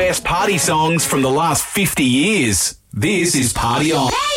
best party songs from the last 50 years. This is Party On.